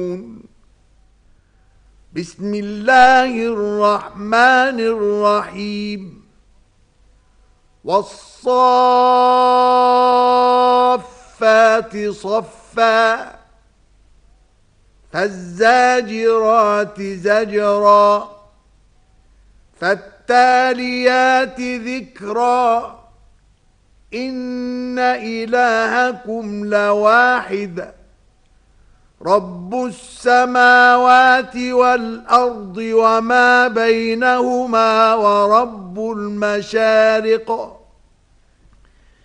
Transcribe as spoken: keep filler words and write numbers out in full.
بسم الله الرحمن الرحيم والصافات صفا فالزاجرات زجرا فالتاليات ذكرا إن إلهكم لواحد رب السماوات والأرض وما بينهما ورب المشارق